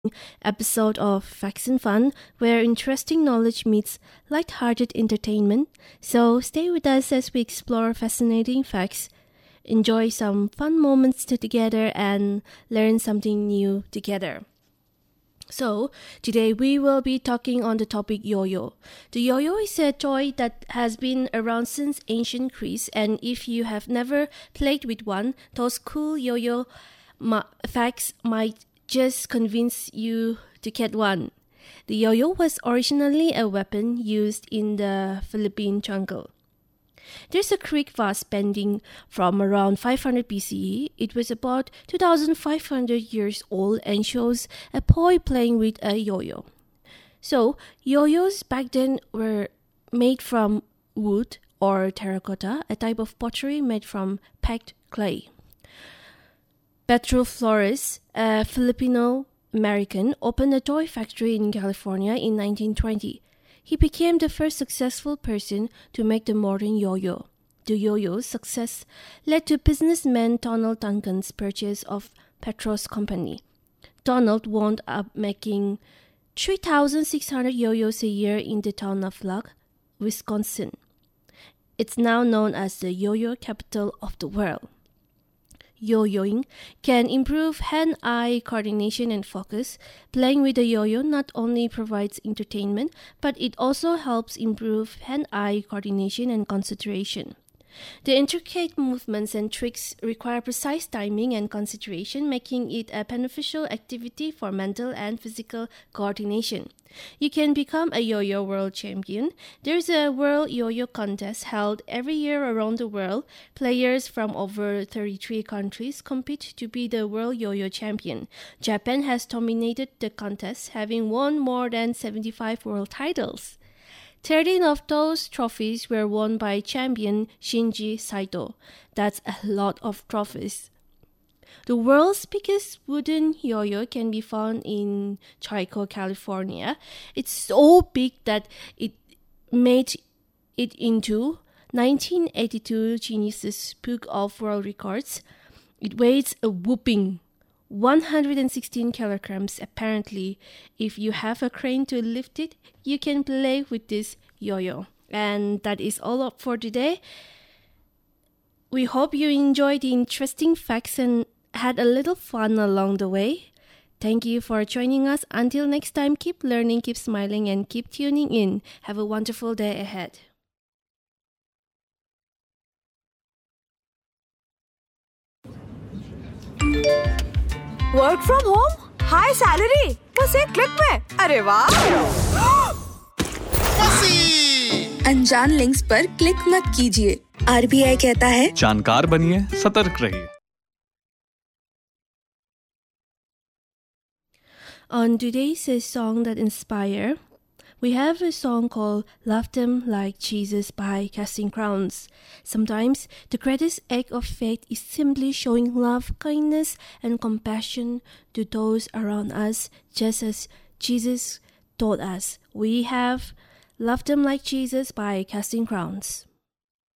episode of Facts and Fun, where interesting knowledge meets light-hearted entertainment. So stay with us as we explore fascinating facts, enjoy some fun moments together, and learn something new together. So, today we will be talking on the topic yo-yo. The yo-yo is a toy that has been around since ancient Greece, and if you have never played with one, those cool yo-yo facts might just convince you to get one. The yo-yo was originally a weapon used in the Philippine jungle. There's a creek vase pending from around 500 BCE. It was about 2,500 years old and shows a boy playing with a yo-yo. So, yo-yos back then were made from wood or terracotta, a type of pottery made from packed clay. Pedro Flores, a Filipino-American, opened a toy factory in California in 1920. He became the first successful person to make the modern yo-yo. The yo-yo's success led to businessman Donald Duncan's purchase of Pedro's company. Donald wound up making 3,600 yo-yos a year in the town of Luck, Wisconsin. It's now known as the yo-yo capital of the world. Yo-yoing can improve hand-eye coordination and focus. Playing with a yo-yo not only provides entertainment, but it also helps improve hand-eye coordination and concentration. The intricate movements and tricks require precise timing and concentration, making it a beneficial activity for mental and physical coordination. You can become a yo-yo world champion. There's a world yo-yo contest held every year around the world. Players from over 33 countries compete to be the world yo-yo champion. Japan has dominated the contest, having won more than 75 world titles. 13 of those trophies were won by champion Shinji Saito. That's a lot of trophies. The world's biggest wooden yo-yo can be found in Chico, California. It's so big that it made it into 1982 Guinness Book of World Records. It weighs a whopping 116 kilograms. Apparently, if you have a crane to lift it, you can play with this yo-yo. And that is all up for today. We hope you enjoyed the interesting facts and had a little fun along the way. Thank you for joining us. Until next time, keep learning, keep smiling, and keep tuning in. Have a wonderful day ahead. Work from home, high salary, बस एक click में। अरे वाह! अनजान links पर click मत कीजिए। RBI कहता है जानकार बनिए, सतर्क रहिए। On today's song that inspire, we have a song called Love Them Like Jesus by Casting Crowns. Sometimes the greatest act of faith is simply showing love, kindness, and compassion to those around us, just as Jesus taught us. We have Love Them Like Jesus by Casting Crowns.